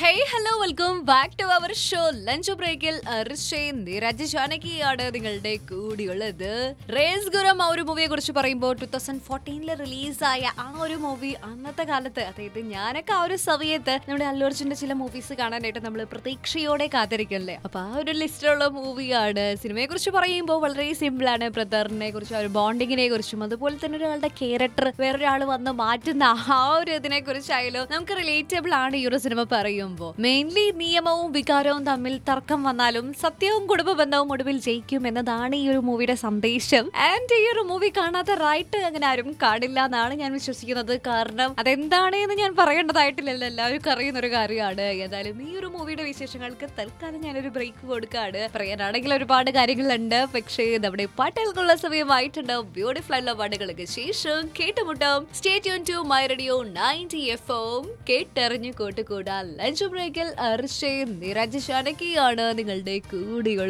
Hey hello welcome back to our show lunch ബ്രേക്കിൽ നീരജ് ജാനകിയാണ് നിങ്ങളുടെ കൂടിയുള്ളത്. Raise ഗുരം ആ ഒരു മൂവിയെ കുറിച്ച് പറയുമ്പോൾ 2014 റിലീസായ ആ ഒരു മൂവി അന്നത്തെ കാലത്ത്, അതായത് ഞാനൊക്കെ ആ ഒരു സമയത്ത് നമ്മുടെ അല്ലു അർജുന്റെ ചില മൂവീസ് കാണാനായിട്ട് നമ്മൾ പ്രതീക്ഷയോടെ കാത്തിരിക്കല്ലേ. അപ്പൊ ആ ഒരു ലിസ്റ്റിലുള്ള മൂവിയാണ്. സിനിമയെ കുറിച്ച് പറയുമ്പോൾ വളരെ സിമ്പിൾ ആണ്. ബ്രദറിനെ കുറിച്ചും ആ ഒരു ബോണ്ടിങ്ങിനെ കുറിച്ചും അതുപോലെ തന്നെ ഒരാളുടെ ക്യാരക്ടർ വേറൊരാൾ വന്ന് മാറ്റുന്ന ആ ഒരു ഇതിനെ കുറിച്ചായാലും നമുക്ക് റിലേറ്റബിൾ ആണ് ഈ ഒരു സിനിമ പറയുമ്പോൾ. മെയിൻലി നിയമവും വികാരവും തമ്മിൽ തർക്കം വന്നാലും സത്യവും കുടുംബ ബന്ധവും ഒടുവിൽ ജയിക്കും എന്നതാണ് ഈ ഒരു മൂവിയുടെ സന്ദേശം. ആൻഡ് ഈ ഒരു മൂവി കാണാത്ത റൈറ്റ് അങ്ങനെ ആരും കാണില്ല എന്നാണ് ഞാൻ വിശ്വസിക്കുന്നത്. കാരണം അതെന്താണ് എന്ന് ഞാൻ പറയേണ്ടതായിട്ടില്ലല്ലോ, എല്ലാവർക്കും അറിയുന്ന ഒരു കാര്യമാണ്. ഏതായാലും ഈ ഒരു മൂവിയുടെ വിശേഷങ്ങൾക്ക് തൽക്കാലം ഞാനൊരു ബ്രേക്ക് കൊടുക്കാണ്. പറയാനാണെങ്കിൽ ഒരുപാട് കാര്യങ്ങളുണ്ട്, പക്ഷേ നമ്മുടെ പാട്ടുകൾക്കുള്ള സമയമായിട്ടുണ്ട്. ബ്യൂട്ടിഫുൾ ആയിട്ടുള്ള പാട്ടുകൾക്ക് ശേഷം കേട്ടുമുട്ടാം. Stay tune to my radio 90 FM. കേട്ടറിഞ്ഞു കൂട്ടുകൂടാ. Lunch ബ്രേക്കിൽ നീരജ് ജാനകിയാണ് നിങ്ങളുടെ കൂടികൾ.